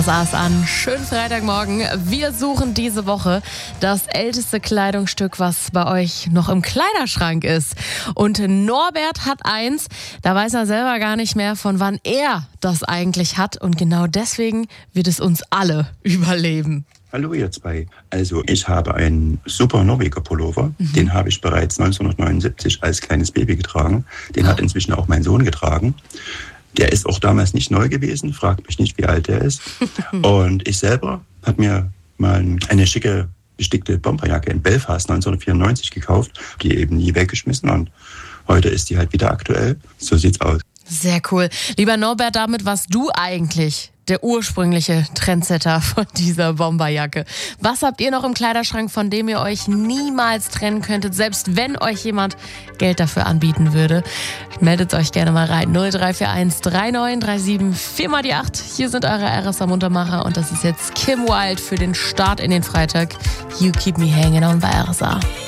Saß an. Schönen Freitagmorgen. Wir suchen diese Woche das älteste Kleidungsstück, was bei euch noch im Kleiderschrank ist. Und Norbert hat eins, da weiß er selber gar nicht mehr, von wann er das eigentlich hat. Und genau deswegen wird es uns alle überleben. Hallo ihr zwei. Also ich habe einen super Norweger Pullover. Den habe ich bereits 1979 als kleines Baby getragen. Den hat inzwischen auch mein Sohn getragen. Der ist auch damals nicht neu gewesen, fragt mich nicht, wie alt der ist. Und ich selber habe mir mal eine schicke bestickte Bomberjacke in Belfast 1994 gekauft, die eben nie weggeschmissen und heute ist die halt wieder aktuell. So sieht's aus. Sehr cool. Lieber Norbert, damit warst du eigentlich der ursprüngliche Trendsetter von dieser Bomberjacke. Was habt ihr noch im Kleiderschrank, von dem ihr euch niemals trennen könntet, selbst wenn euch jemand Geld dafür anbieten würde? Meldet euch gerne mal rein. 0341 3937 4 die 8. Hier sind eure RSA Muntermacher und das ist jetzt Kim Wilde für den Start in den Freitag. You keep me hanging on bei RSA.